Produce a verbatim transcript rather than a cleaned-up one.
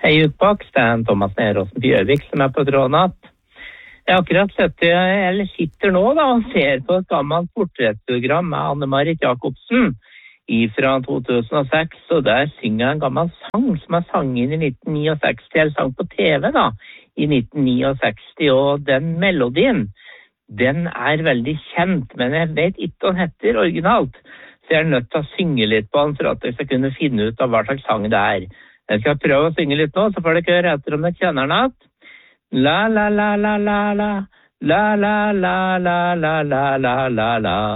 Hei Utbaks, det er Thomas Neråsen Bjørvik som er på tråden. Jeg har akkurat sett, eller sitter nå da, og ser på et gammelt portrettprogram med Anne-Marit Jacobsen fra to tusen og seks, og der synger jeg en gammel sang som er sang inn i nitten sekstinueve, eller sang på T V da, i nitten sekstinueve, og den melodien, den er veldig kjent, men jeg vet ikke hva den heter originalt, så jeg er nødt til å synge litt på den for at jeg skal kunne finne ut av hva slags sang det er. Jeg skal prøve å synge litt nå, så får dere høre etter om dere kjenner den. La la la la la la, la la la la la la la la la.